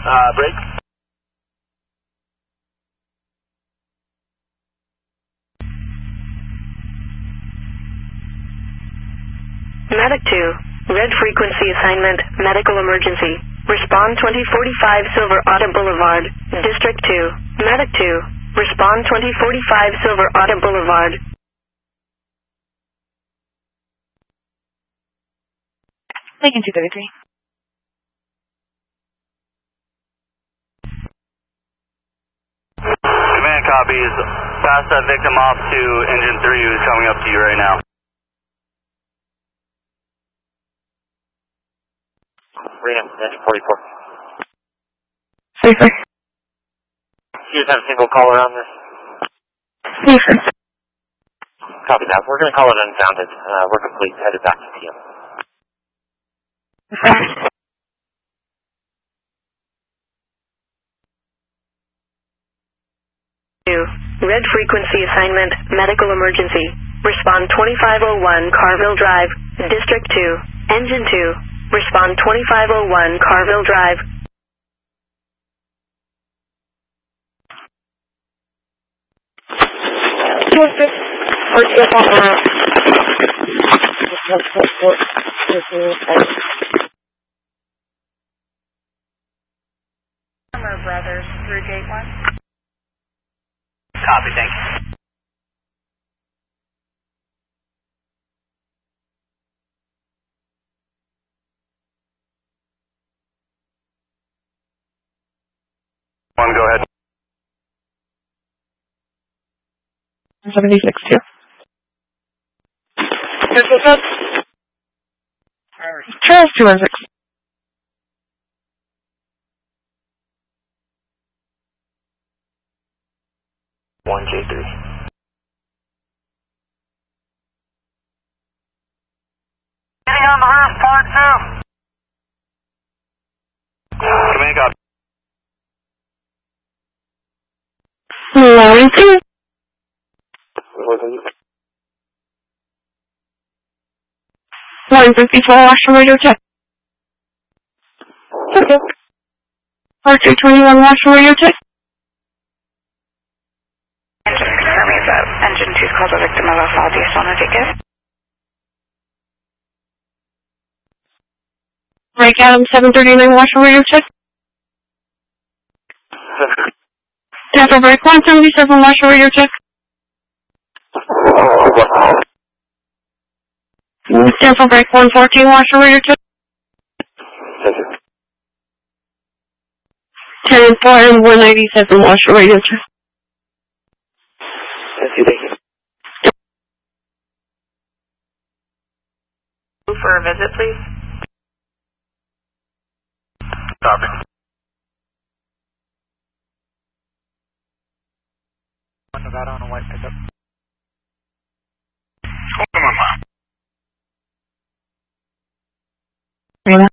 Break. Medic 2, red frequency assignment, medical emergency. Respond 2045 Silver Auto Boulevard, District 2. Medic 2, respond 2045 Silver Auto Boulevard. Lincoln 233. Command copies. Pass that victim off to Engine 3 who's coming up to you right now. Reno, Engine 44. Safer. You just have a single caller on this? Safer. Copy that. We're going to call it unfounded. We're complete. Headed back to PM. Red frequency assignment, medical emergency. Respond 2501 Carville Drive, District 2. Engine 2. Respond 2501 Carville Drive. Brothers through Gate 1. Copy, thank you. One, go ahead. 76 too. Charles 216. One J3. Getting on the roof, part 2. Command copy. Line 2. Line 54, Washington radio check. Okay. R221, Washington radio check. Engine confirming that Engine 2's called a victim of assault. Do you still want to take it? Break Adam 739, Washington radio check. Dental break 177, Washington radio check. Dental break 114, Washington radio check. 10 and 4 and 197, Washington radio check. Thank you. For a visit, please. Copy. One Nevada on a white pickup. Rena.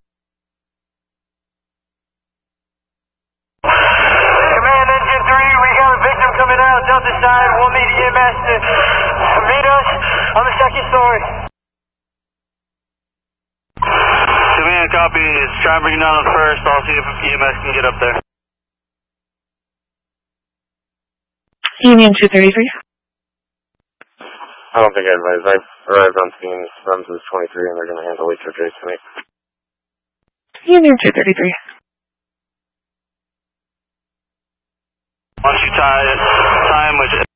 Command Engine 3, we got a victim coming out Delta side. We'll need EMS to meet us on the second story. Command copies. Try and bring it down on first. I'll see if EMS can get up there. Union 233. I don't think I've arrived on scene. Runs is 23 and they're going to handle HOJs tonight. Union 233. Once you time with it.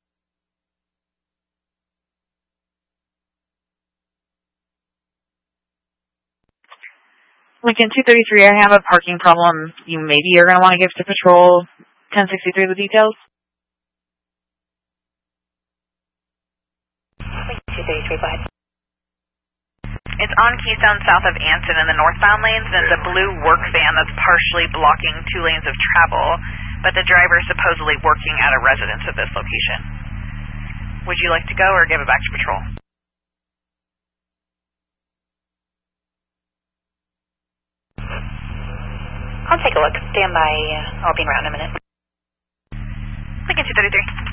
Lincoln 233, I have a parking problem. You maybe are going to want to give to Patrol 1063 the details. 233, go ahead. It's on Keystone south of Anson in the northbound lanes, and it's a blue work van that's partially blocking 2 lanes of travel, but the driver is supposedly working at a residence at this location. Would you like to go or give it back to Patrol? I'll take a look. Stand by. I'll be around in a minute. Lincoln 233.